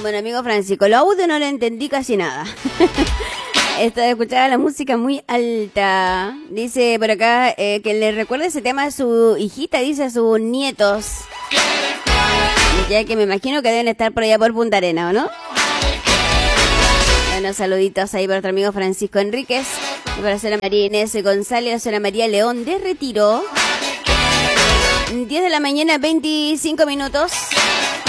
Bueno, amigo Francisco, lo audio no le entendí casi nada. Esto de escuchar la música muy alta. Dice por acá que le recuerde ese tema a su hijita, dice a sus nietos. Ya que me imagino que deben estar por allá por Punta Arenas, ¿o no? Bueno, saluditos ahí para otro amigo Francisco Enríquez. Y para señora María Inés González, señora María León de Retiro. 10 de la mañana, 25 minutos.